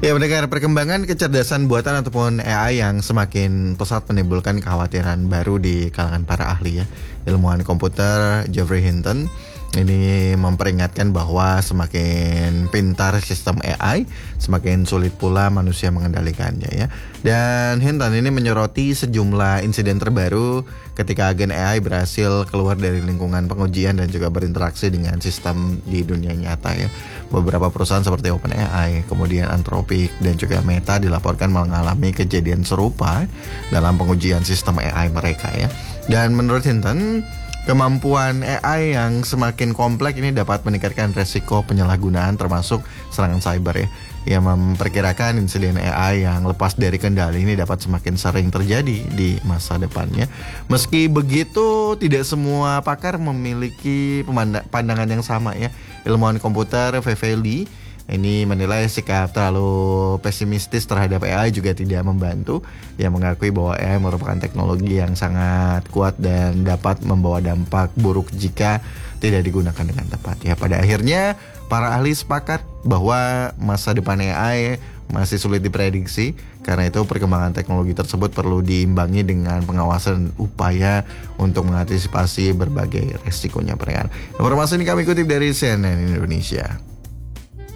Ya, mendengar perkembangan kecerdasan buatan ataupun AI yang semakin pesat menimbulkan kekhawatiran baru di kalangan para ahli ya. Ilmuwan komputer Geoffrey Hinton ini memperingatkan bahwa semakin pintar sistem AI, semakin sulit pula manusia mengendalikannya ya. Dan Hinton ini menyoroti sejumlah insiden terbaru ketika agen AI berhasil keluar dari lingkungan pengujian dan juga berinteraksi dengan sistem di dunia nyata ya. Beberapa perusahaan seperti OpenAI, kemudian Anthropic dan juga Meta dilaporkan mengalami kejadian serupa dalam pengujian sistem AI mereka ya. Dan menurut Hinton, kemampuan AI yang semakin kompleks ini dapat meningkatkan resiko penyalahgunaan termasuk serangan cyber ya. Ia memperkirakan insiden AI yang lepas dari kendali ini dapat semakin sering terjadi di masa depannya. Meski begitu, tidak semua pakar memiliki pandangan yang sama ya. Ilmuwan komputer VV Lee ini menilai sikap terlalu pesimistis terhadap AI juga tidak membantu. Ia mengakui bahwa AI merupakan teknologi yang sangat kuat dan dapat membawa dampak buruk jika tidak digunakan dengan tepat. Ya, pada akhirnya para ahli sepakat bahwa masa depan AI masih sulit diprediksi. Karena itu perkembangan teknologi tersebut perlu diimbangi dengan pengawasan dan upaya untuk mengantisipasi berbagai resikonya. Informasi ini kami kutip dari CNN Indonesia.